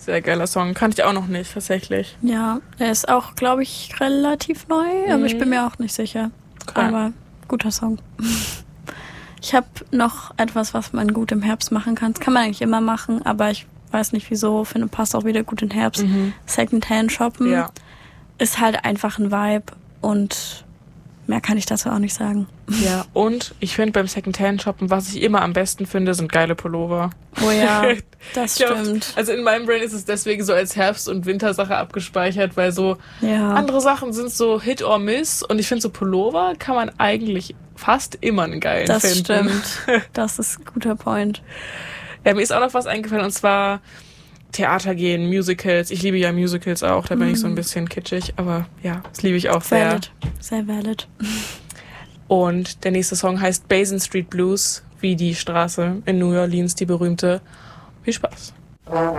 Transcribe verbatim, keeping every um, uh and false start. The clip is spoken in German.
Sehr geiler Song. Kannte ich auch noch nicht, tatsächlich. Ja, der ist auch, glaube ich, relativ neu, mhm. aber ich bin mir auch nicht sicher. Okay. Aber guter Song. Ich habe noch etwas, was man gut im Herbst machen kann. Das kann man eigentlich immer machen, aber ich weiß nicht wieso. Finde, passt auch wieder gut in den Herbst. Mhm. Secondhand shoppen ja. ist halt einfach ein Vibe und mehr kann ich dazu auch nicht sagen. Ja, und ich finde beim Secondhand shoppen, was ich immer am besten finde, sind geile Pullover. Oh ja, das glaub, stimmt. Also in meinem Brain ist es deswegen so als Herbst- und Wintersache abgespeichert, weil so ja. andere Sachen sind so Hit or Miss und ich finde so Pullover kann man eigentlich fast immer einen geilen das finden. Das stimmt, das ist ein guter Point. Ja, mir ist auch noch was eingefallen und zwar Theater gehen, Musicals. Ich liebe ja Musicals auch, da bin mm. ich so ein bisschen kitschig, aber ja, das liebe ich auch sehr. Valid, sehr valid. Und der nächste Song heißt Basin Street Blues, wie die Straße in New Orleans, die berühmte. Viel Spaß.